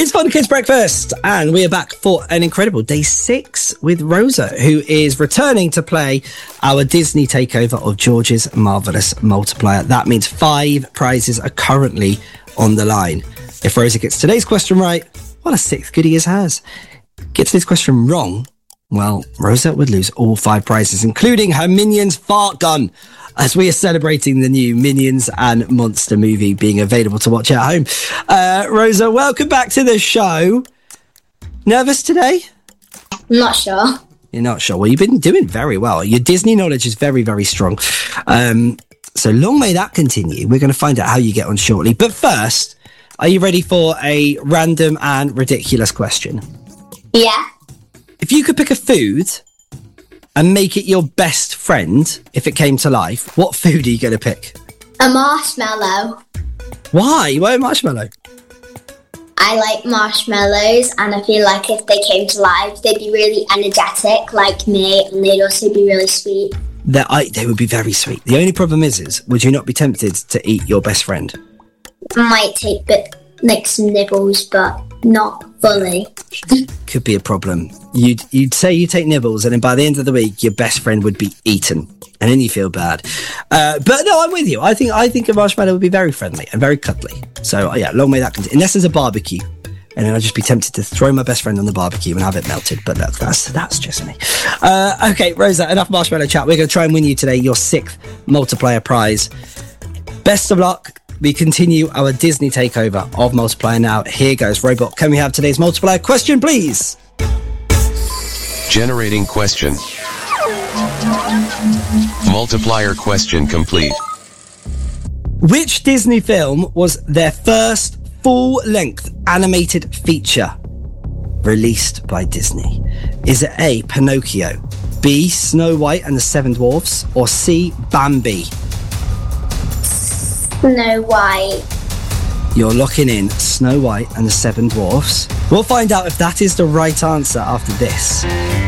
It's Fun Kids Breakfast, and we are back for an incredible day 6 with Rosa, who is returning to play our Disney takeover of George's Marvellous Multiplier. That means 5 prizes are currently on the line. If Rosa gets today's question right, what a 6th goodie is hers. Gets this question wrong, well, Rosa would lose all 5 prizes, including her Minions fart gun, as we are celebrating the new Minions and Monster movie being available to watch at home. Rosa, welcome back to the show. Nervous today? I'm not sure. You're not sure? Well, you've been doing very well. Your Disney knowledge is very, very strong. So long may that continue. We're going to find out how you get on shortly. But first, are you ready for a random and ridiculous question? Yeah. If you could pick a food and make it your best friend if it came to life, what food are you going to pick? A marshmallow. Why? Why a marshmallow? I like marshmallows, and I feel like if they came to life, they'd be really energetic like me, and they'd also be really sweet. They would be very sweet. The only problem is, would you not be tempted to eat your best friend? I might take some nibbles, but not fully. Could be a problem. You'd say you take nibbles, and then by the end of the week, your best friend would be eaten, and then you feel bad. But no, I'm with you. I think a marshmallow would be very friendly and very cuddly. So yeah, long may that continue. Unless there's a barbecue, and then I'd just be tempted to throw my best friend on the barbecue and have it melted. But that's just me. Okay, Rosa, enough marshmallow chat. We're going to try and win you today your 6th multiplier prize. Best of luck. We continue our Disney takeover of Multiplier now. Here goes. Robot, can we have today's multiplier question, please? Generating question. Multiplier question complete. Which Disney film was their first full-length animated feature released by Disney? Is it A, Pinocchio, B, Snow White and the Seven Dwarfs, or C, Bambi? Snow White. You're locking in Snow White and the Seven Dwarfs. We'll find out if that is the right answer after this.